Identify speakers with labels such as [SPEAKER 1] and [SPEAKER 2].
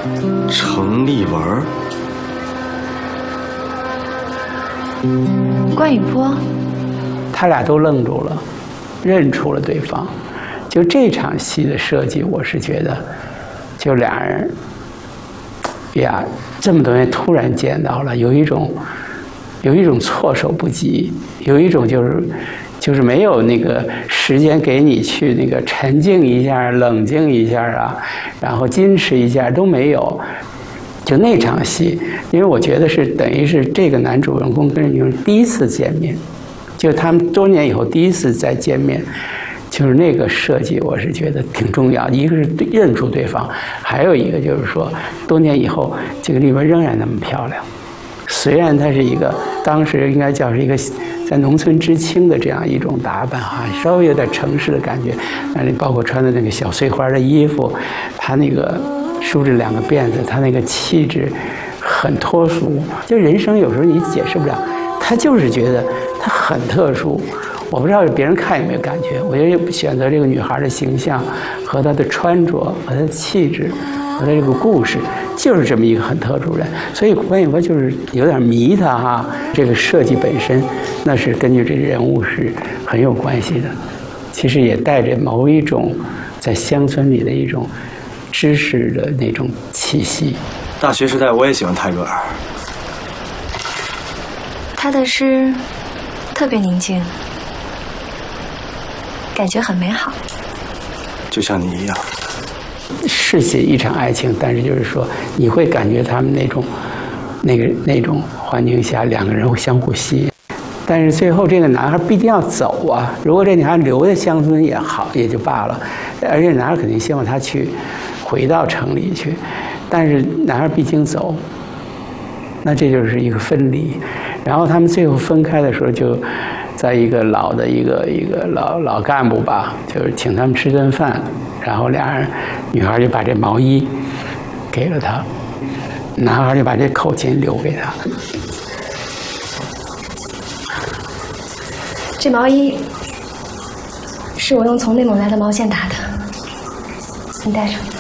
[SPEAKER 1] 程立文。
[SPEAKER 2] 关雨波。
[SPEAKER 3] 他俩都愣住了，认出了对方。就这场戏的设计，我是觉得，就俩人呀，这么多年突然见到了，有一种措手不及，有一种就是没有那个时间给你去那个沉静一下、冷静一下啊，然后矜持一下都没有。就那场戏，因为我觉得是等于是这个男主人公跟女主第一次见面，就他们多年以后第一次再见面。就是那个设计，我是觉得挺重要。一个是认出对方，还有一个就是说，多年以后，这个丽文仍然那么漂亮。虽然她是一个当时应该叫是一个在农村知青的这样一种打扮哈，稍微有点城市的感觉，那里包括穿的那个小碎花的衣服，她那个梳着两个辫子，她那个气质很脱俗。就人生有时候你解释不了，她就是觉得她很特殊。我不知道别人看有没有感觉，我觉得选择这个女孩的形象和她的穿着和她的气质和她这个故事，就是这么一个很特殊人。所以关雨波就是有点迷她哈，这个设计本身那是根据这个人物是很有关系的，其实也带着某一种在乡村里的一种知识的那种气息。
[SPEAKER 1] 大学时代我也喜欢泰戈尔，
[SPEAKER 2] 他的诗特别宁静，感觉很美好，
[SPEAKER 1] 就像你一样。
[SPEAKER 3] 是写一场爱情，但是就是说，你会感觉他们那种环境下，两个人会相互吸引。但是最后这个男孩必定要走啊！如果这女孩留在乡村也好，也就罢了。而且男孩肯定希望她回到城里去，但是男孩毕竟走，那这就是一个分离。然后他们最后分开的时候就。在一个老的一个老干部吧，就是请他们吃顿饭，然后俩人，女孩就把这毛衣给了他，男孩就把这口琴留给他。
[SPEAKER 2] 这毛衣是我用从内蒙来的毛线打的，你带上。